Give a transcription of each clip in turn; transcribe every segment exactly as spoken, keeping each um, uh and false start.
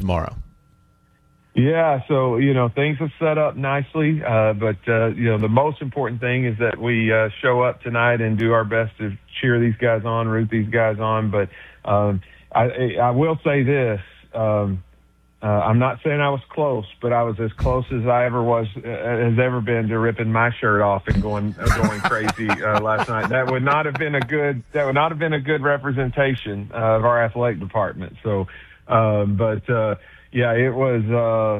tomorrow? Yeah, so, you know, things have set up nicely, uh, but, uh, you know, the most important thing is that we uh, show up tonight and do our best to cheer these guys on, root these guys on. But um, I, I will say this. Um, uh, I'm not saying I was close, but I was as close as I ever was, uh, has ever been to ripping my shirt off and going uh, going crazy uh, last night. That would not have been a good, that would not have been a good representation uh, of our athletic department. So, um, but, uh, Yeah, it was, uh,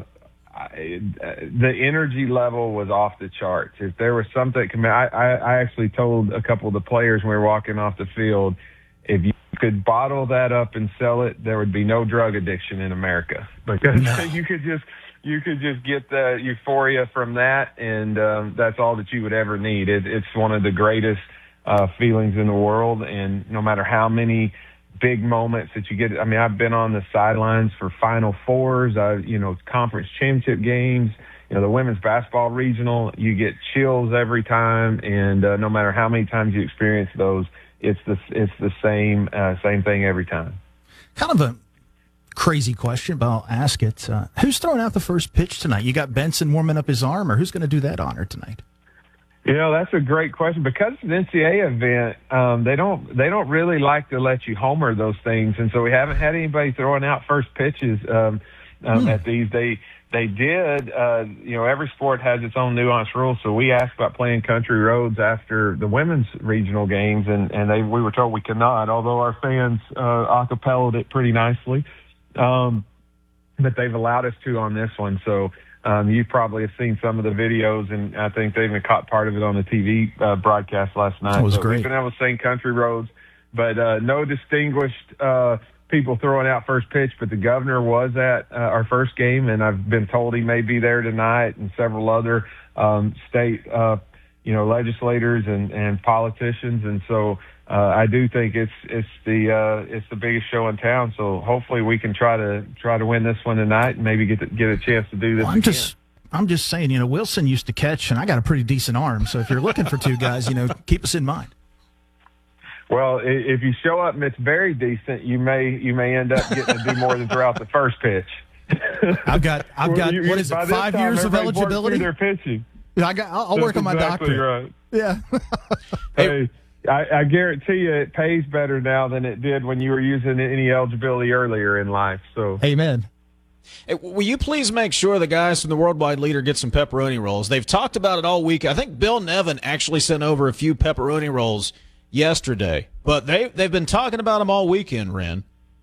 I, the energy level was off the charts. If there was something, I, I, I actually told a couple of the players when we were walking off the field, if you could bottle that up and sell it, there would be no drug addiction in America. Because no. you could just, you could just get the euphoria from that, and um, that's all that you would ever need. It, it's one of the greatest uh, feelings in the world, and no matter how many big moments that you get. I mean, I've been on the sidelines for Final Fours, uh, you know, conference championship games, you know, the women's basketball regional. You get chills every time, and uh, no matter how many times you experience those, it's the it's the same uh, same thing every time. Kind of a crazy question, but I'll ask it. Uh, who's throwing out the first pitch tonight? You got Benson warming up his arm, or who's going to do that honor tonight? You know, that's a great question. Because it's an N C double A event, um, they don't they don't really like to let you homer those things, and so we haven't had anybody throwing out first pitches um, um, mm. at these. They they did. Uh, you know, every sport has its own nuanced rules. So we asked about playing country roads after the women's regional games, and and they we were told we could not. Although our fans uh, acapellaed it pretty nicely, um, but they've allowed us to on this one. So. Um, you probably have seen some of the videos, and I think they even caught part of it on the T V uh, broadcast last night. That was but great. We've been able to sing country roads, but uh, no distinguished uh, people throwing out first pitch. But the governor was at uh, our first game, and I've been told he may be there tonight, and several other um, state, uh, you know, legislators and, and politicians. And so uh, I do think it's it's the uh, it's the biggest show in town. So hopefully we can try to try to win this one tonight, and maybe get to, get a chance to do this. Well, I'm again. just I'm just saying, you know, Wilson used to catch, and I got a pretty decent arm. So if you're looking for two guys, you know, keep us in mind. Well, if you show up and it's very decent, you may you may end up getting to do more than throw out the first pitch. I've got I've got you, what is it? Five time, years of eligibility. Their pitching. I got. I'll, I'll work on my exactly doctorate. Right. Yeah. Hey, I, I guarantee you, it pays better now than it did when you were using any eligibility earlier in life. So, amen. Hey, will you please make sure the guys from the Worldwide Leader get some pepperoni rolls? They've talked about it all week. I think Bill Nevin actually sent over a few pepperoni rolls yesterday, but they they've been talking about them all weekend, Ren.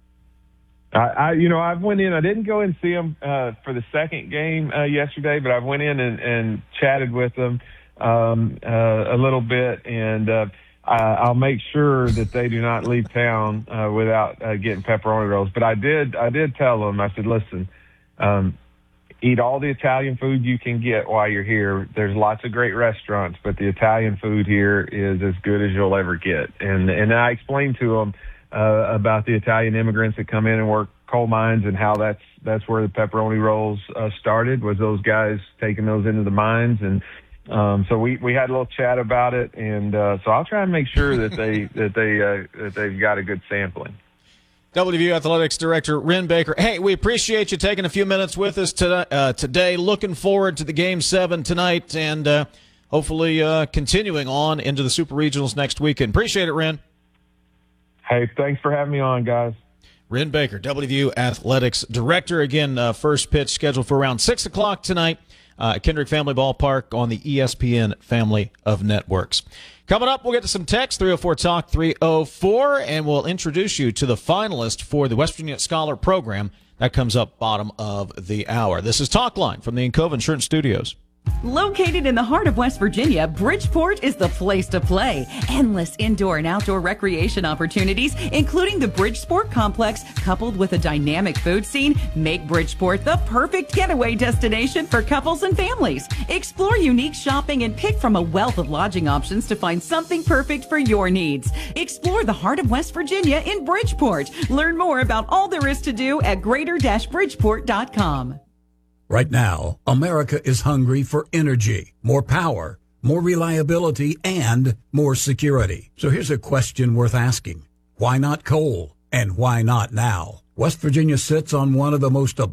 I, I you know, I've went in. I didn't go and see them uh, for the second game uh, yesterday, but I went in and, and chatted with them um, uh, a little bit, and uh, I, I'll make sure that they do not leave town uh, without uh, getting pepperoni rolls. But I did, I did tell them. I said, listen, um, eat all the Italian food you can get while you're here. There's lots of great restaurants, but the Italian food here is as good as you'll ever get. And and I explained to them uh, about the Italian immigrants that come in and work coal mines, and how that's that's where the pepperoni rolls uh, started, was those guys taking those into the mines. And um, so we, we had a little chat about it, and uh, so I'll try and make sure that they that they uh, that they've got a good sampling. W V U Athletics Director Ren Baker. Hey, we appreciate you taking a few minutes with us to, uh, today. Looking forward to the Game seven tonight, and uh, hopefully uh, continuing on into the Super Regionals next weekend. Appreciate it, Ren. Hey, thanks for having me on, guys. Ren Baker, W V U Athletics Director. Again, uh, first pitch scheduled for around six o'clock tonight uh, at Kendrick Family Ballpark on the E S P N family of networks. Coming up, we'll get to some text, three oh four talk three oh four, and we'll introduce you to the finalist for the West Virginia Scholar Program. That comes up bottom of the hour. This is Talk Line from the Encova Insurance Studios. Located in the heart of West Virginia, Bridgeport is the place to play. Endless indoor and outdoor recreation opportunities, including the Bridge Sport Complex, coupled with a dynamic food scene, make Bridgeport the perfect getaway destination for couples and families. Explore unique shopping and pick from a wealth of lodging options to find something perfect for your needs. Explore the heart of West Virginia in Bridgeport. Learn more about all there is to do at greater bridgeport dot com. Right now, America is hungry for energy, more power, more reliability, and more security. So here's a question worth asking. Why not coal? And why not now? West Virginia sits on one of the most